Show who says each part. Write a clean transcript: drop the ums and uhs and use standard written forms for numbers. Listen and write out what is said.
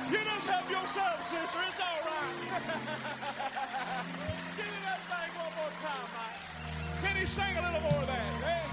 Speaker 1: You just help yourself, sister. It's all right. Give me that thing one more time, Mike. Can he sing a little more of that? Hey.